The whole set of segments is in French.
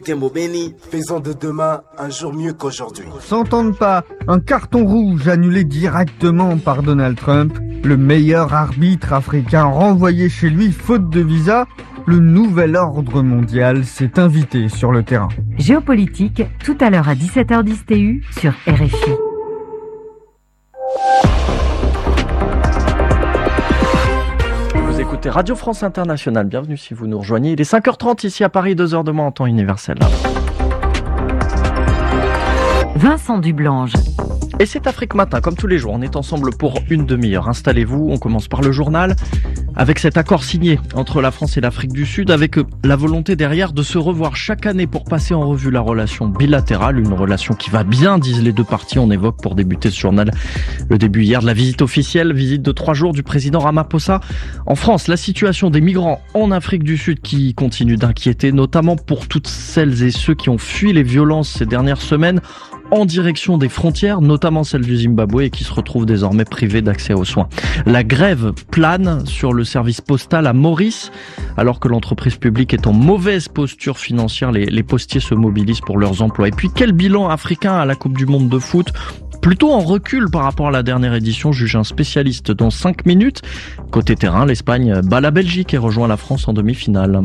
Tembo Beni, faisons de demain un jour mieux qu'aujourd'hui. S'entendent pas, un carton rouge annulé directement par Donald Trump, le meilleur arbitre africain renvoyé chez lui faute de visa, le nouvel ordre mondial s'est invité sur le terrain. Géopolitique, tout à l'heure à 17h10 TU sur RFI. Écoutez Radio France Internationale, bienvenue si vous nous rejoignez. Il est 5h30 ici à Paris, 2h de moins en temps universel. Vincent Dublange. Et c'est Afrique Matin, comme tous les jours, on est ensemble pour une demi-heure. Installez-vous, on commence par le journal, avec cet accord signé entre la France et l'Afrique du Sud, avec la volonté derrière de se revoir chaque année pour passer en revue la relation bilatérale, une relation qui va bien, disent les deux parties. On évoque pour débuter ce journal le début hier de la visite officielle, visite de 3 jours du président Ramaphosa en France. La situation des migrants en Afrique du Sud qui continue d'inquiéter, notamment pour toutes celles et ceux qui ont fui les violences ces dernières semaines en direction des frontières, notamment celle du Zimbabwe, et qui se retrouvent désormais privés d'accès aux soins. La grève plane sur le service postal à Maurice. Alors que l'entreprise publique est en mauvaise posture financière, les postiers se mobilisent pour leurs emplois. Et puis quel bilan africain à la Coupe du Monde de foot ? Plutôt en recul par rapport à la dernière édition, juge un spécialiste dans 5 minutes. Côté terrain, l'Espagne bat la Belgique et rejoint la France en demi-finale.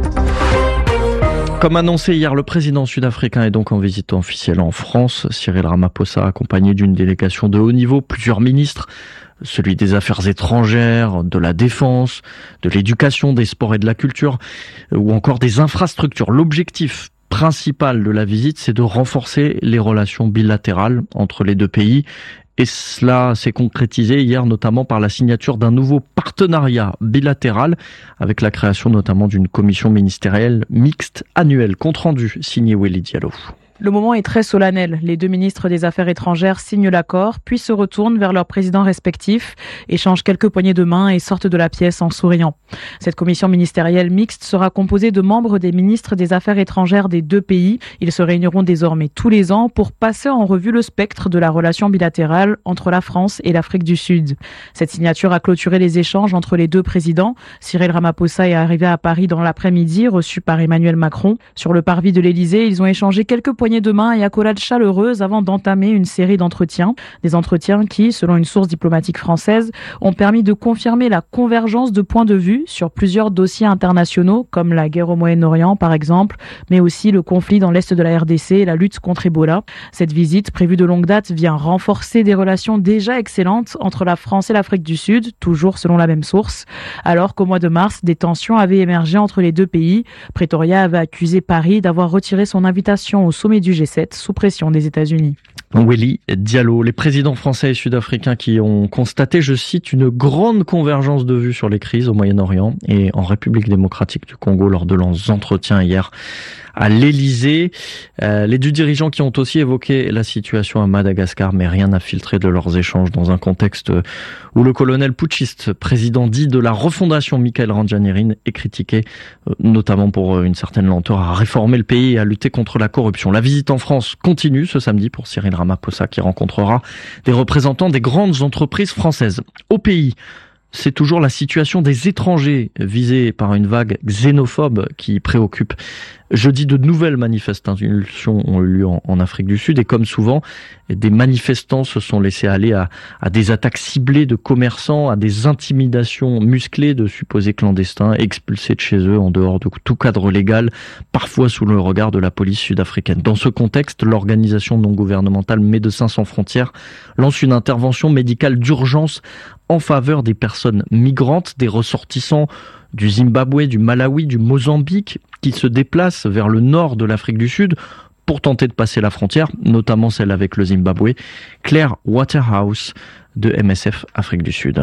Comme annoncé hier, le président sud-africain est donc en visite officielle en France. Cyril Ramaphosa, accompagné d'une délégation de haut niveau, plusieurs ministres, celui des Affaires étrangères, de la Défense, de l'Éducation, des Sports et de la Culture, ou encore des infrastructures. L'objectif principal de la visite, c'est de renforcer les relations bilatérales entre les deux pays. Et cela s'est concrétisé hier notamment par la signature d'un nouveau partenariat bilatéral avec la création notamment d'une commission ministérielle mixte annuelle. Compte rendu signé Welly Diallo. Le moment est très solennel. Les deux ministres des Affaires étrangères signent l'accord, puis se retournent vers leurs présidents respectifs, échangent quelques poignées de main et sortent de la pièce en souriant. Cette commission ministérielle mixte sera composée de membres des ministres des Affaires étrangères des deux pays. Ils se réuniront désormais tous les ans pour passer en revue le spectre de la relation bilatérale entre la France et l'Afrique du Sud. Cette signature a clôturé les échanges entre les deux présidents. Cyril Ramaphosa est arrivé à Paris dans l'après-midi, reçu par Emmanuel Macron. Sur le parvis de l'Élysée, ils ont échangé quelques poignées de main et accolades chaleureuses avant d'entamer une série d'entretiens. Des entretiens qui, selon une source diplomatique française, ont permis de confirmer la convergence de points de vue sur plusieurs dossiers internationaux, comme la guerre au Moyen-Orient par exemple, mais aussi le conflit dans l'est de la RDC et la lutte contre Ebola. Cette visite, prévue de longue date, vient renforcer des relations déjà excellentes entre la France et l'Afrique du Sud, toujours selon la même source. Alors qu'au mois de mars, des tensions avaient émergé entre les deux pays. Pretoria avait accusé Paris d'avoir retiré son invitation au sommet du G7 sous pression des États-Unis. Welly Diallo, les présidents français et sud-africains qui ont constaté, je cite, une grande convergence de vues sur les crises au Moyen-Orient et en République démocratique du Congo lors de leurs entretiens hier à l'Élysée. Les deux dirigeants qui ont aussi évoqué la situation à Madagascar, mais rien n'a filtré de leurs échanges dans un contexte où le colonel putschiste, président dit de la refondation Michael Randrianirina, est critiqué, notamment pour une certaine lenteur à réformer le pays et à lutter contre la corruption. La visite en France continue ce samedi pour Cyril Ramaphosa qui rencontrera des représentants des grandes entreprises françaises. Au pays, c'est toujours la situation des étrangers visés par une vague xénophobe qui préoccupe. Jeudi, de nouvelles manifestations ont eu lieu en Afrique du Sud et comme souvent, des manifestants se sont laissés aller à des attaques ciblées de commerçants, à des intimidations musclées de supposés clandestins expulsés de chez eux en dehors de tout cadre légal, parfois sous le regard de la police sud-africaine. Dans ce contexte, l'organisation non gouvernementale Médecins sans frontières lance une intervention médicale d'urgence en faveur des personnes migrantes, des ressortissants du Zimbabwe, du Malawi, du Mozambique, qui se déplacent vers le nord de l'Afrique du Sud pour tenter de passer la frontière, notamment celle avec le Zimbabwe. Claire Waterhouse de MSF Afrique du Sud.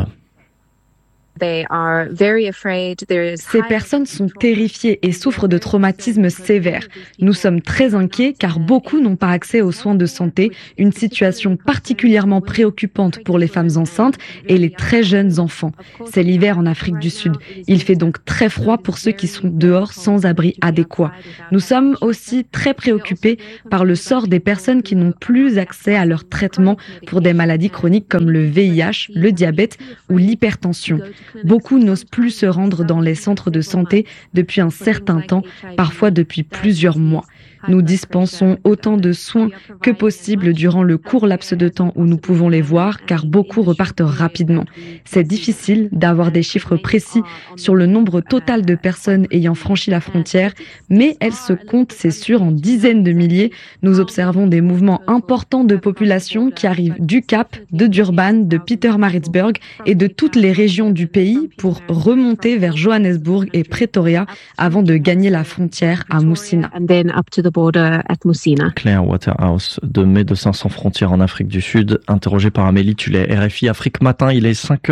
Ces personnes sont terrifiées et souffrent de traumatismes sévères. Nous sommes très inquiets car beaucoup n'ont pas accès aux soins de santé, une situation particulièrement préoccupante pour les femmes enceintes et les très jeunes enfants. C'est l'hiver en Afrique du Sud. Il fait donc très froid pour ceux qui sont dehors sans abri adéquat. Nous sommes aussi très préoccupés par le sort des personnes qui n'ont plus accès à leur traitement pour des maladies chroniques comme le VIH, le diabète ou l'hypertension. Beaucoup n'osent plus se rendre dans les centres de santé depuis un certain temps, parfois depuis plusieurs mois. Nous dispensons autant de soins que possible durant le court laps de temps où nous pouvons les voir, car beaucoup repartent rapidement. C'est difficile d'avoir des chiffres précis sur le nombre total de personnes ayant franchi la frontière, mais elles se comptent, c'est sûr, en dizaines de milliers. Nous observons des mouvements importants de population qui arrivent du Cap, de Durban, de Pietermaritzburg et de toutes les régions du pays pour remonter vers Johannesburg et Pretoria avant de gagner la frontière à Moussina. Claire Waterhouse de Médecins sans frontières en Afrique du Sud, interrogée par Amélie Tullet. RFI Afrique Matin, il est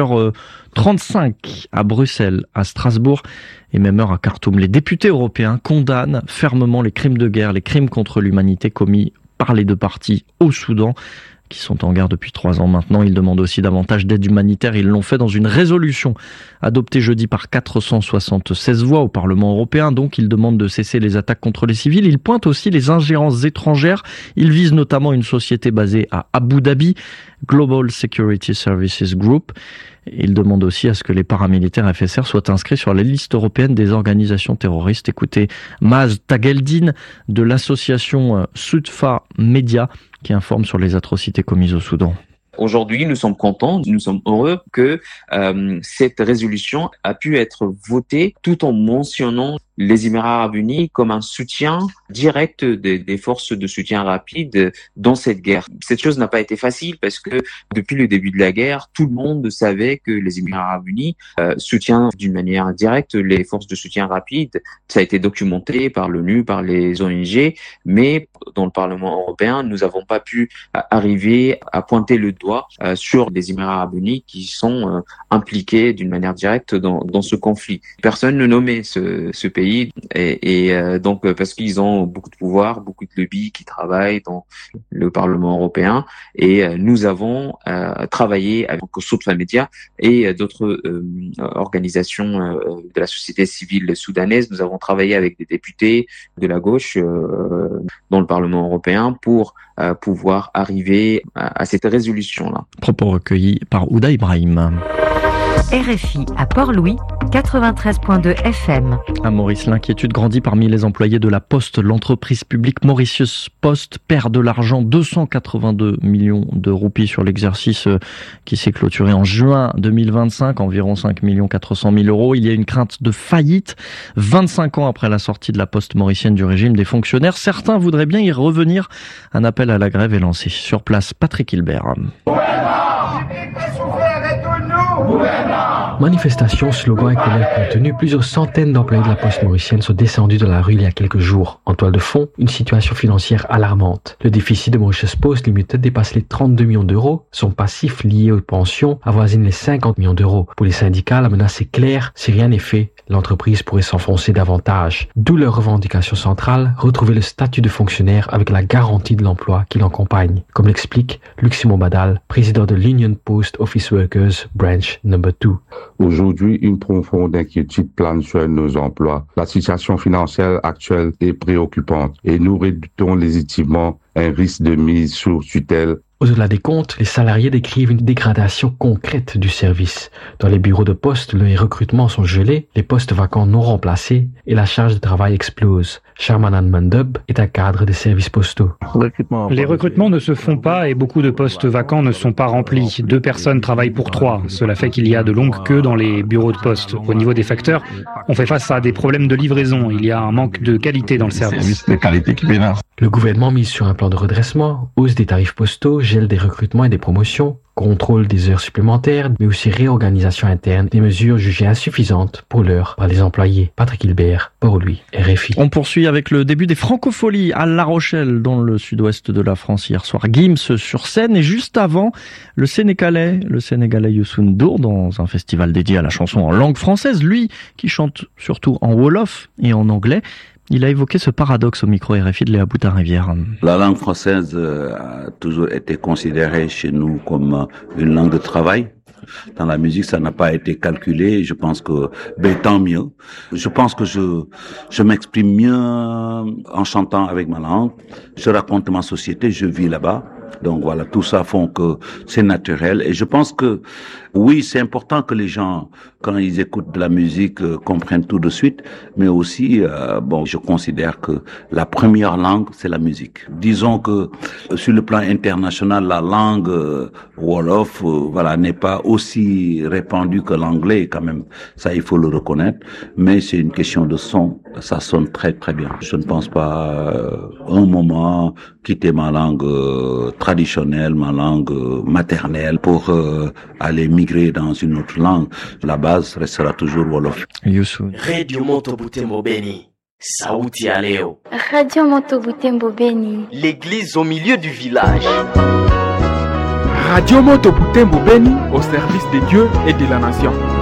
5h35 à Bruxelles, à Strasbourg et même heure à Khartoum. Les députés européens condamnent fermement les crimes de guerre, les crimes contre l'humanité commis par les deux parties au Soudan, qui sont en guerre depuis 3 ans maintenant. Ils demandent aussi davantage d'aide humanitaire. Ils l'ont fait dans une résolution adoptée jeudi par 476 voix au Parlement européen. Donc, ils demandent de cesser les attaques contre les civils. Ils pointent aussi les ingérences étrangères. Ils visent notamment une société basée à Abu Dhabi, Global Security Services Group. Ils demandent aussi à ce que les paramilitaires FSR soient inscrits sur la liste européenne des organisations terroristes. Écoutez Maz Tageldine de l'association Sudfa Media qui informe sur les atrocités commises au Soudan. Aujourd'hui, nous sommes contents, nous sommes heureux que cette résolution a pu être votée tout en mentionnant les Émirats arabes unis comme un soutien direct des forces de soutien rapide dans cette guerre. Cette chose n'a pas été facile parce que depuis le début de la guerre, tout le monde savait que les Émirats arabes unis soutiennent d'une manière directe les forces de soutien rapide. Ça a été documenté par l'ONU, par les ONG, mais dans le Parlement européen, nous n'avons pas pu arriver à pointer le doigt sur les Émirats arabes unis qui sont impliqués d'une manière directe dans ce conflit. Personne ne nommait ce pays et donc parce qu'ils ont beaucoup de pouvoir, beaucoup de lobbies qui travaillent dans le Parlement européen et nous avons travaillé avec Sudfa Media et d'autres organisations de la société civile soudanaise. Nous avons travaillé avec des députés de la gauche dans le Parlement européen pour pouvoir arriver à cette résolution-là. Propos recueillis par Ouda Ibrahim. RFI à Port-Louis, 93.2 FM. À Maurice, l'inquiétude grandit parmi les employés de la Poste. L'entreprise publique Mauritius Post perd de l'argent, 282 millions de roupies sur l'exercice qui s'est clôturé en juin 2025, environ 5 400 000 euros. Il y a une crainte de faillite 25 ans après la sortie de la Poste mauricienne du régime des fonctionnaires. Certains voudraient bien y revenir. Un appel à la grève est lancé. Sur place, Patrick Hilbert. Manifestations, slogans et colère contenus, plusieurs centaines d'employés de la Poste mauricienne sont descendus dans la rue il y a quelques jours. En toile de fond, une situation financière alarmante. Le déficit de Mauritius Post Limited dépasse les 32 millions d'euros. Son passif lié aux pensions avoisine les 50 millions d'euros. Pour les syndicats, la menace est claire. Si rien n'est fait, l'entreprise pourrait s'enfoncer davantage. D'où leur revendication centrale, retrouver le statut de fonctionnaire avec la garantie de l'emploi qui l'accompagne. Comme l'explique Luc Simon Badal, président de l'Union Post Office Workers Branch No. 2. Aujourd'hui, une profonde inquiétude plane sur nos emplois. La situation financière actuelle est préoccupante et nous redoutons légitimement un risque de mise sous tutelle. Au-delà des comptes, les salariés décrivent une dégradation concrète du service. Dans les bureaux de poste, les recrutements sont gelés, les postes vacants non remplacés et la charge de travail explose. Sharmanan Mandub est un cadre des services postaux. Les recrutements ne se font pas et beaucoup de postes vacants ne sont pas remplis. 2 personnes travaillent pour 3. Cela fait qu'il y a de longues queues dans les bureaux de poste. Au niveau des facteurs, on fait face à des problèmes de livraison. Il y a un manque de qualité dans le service. Le gouvernement mise sur un plan de redressement, hausse des tarifs postaux, gel des recrutements et des promotions, contrôle des heures supplémentaires, mais aussi réorganisation interne, des mesures jugées insuffisantes pour l'heure par les employés. Patrick Hilbert, Port-Louis, RFI. On poursuit avec le début des Francopholies à La Rochelle, dans le sud-ouest de la France hier soir. Gims sur scène et juste avant, le Sénégalais Youssou N'Dour dans un festival dédié à la chanson en langue française. Lui qui chante surtout en wolof et en anglais. Il a évoqué ce paradoxe au micro RFI de Léa Boutin-Rivière. La langue française a toujours été considérée chez nous comme une langue de travail. Dans la musique, ça n'a pas été calculé. Je pense que, tant mieux. Je pense que je m'exprime mieux en chantant avec ma langue. Je raconte ma société, je vis là-bas. Donc voilà, tout ça font que c'est naturel. Et je pense que oui, c'est important que les gens, quand ils écoutent de la musique, comprennent tout de suite. Mais aussi, je considère que la première langue, c'est la musique. Disons que sur le plan international, la langue Wolof, n'est pas aussi répandue que l'anglais quand même. Ça, il faut le reconnaître. Mais c'est une question de son. Ça sonne très très bien. Je ne pense pas un moment quitter ma langue traditionnelle, ma langue maternelle pour aller migrer dans une autre langue. La base restera toujours Wolof. Youssou. Radio Moto Butembo Beni. Sauti ya leo. Radio Moto Butembo Beni. L'église au milieu du village. Radio Moto Butembo Beni au service de Dieu et de la nation.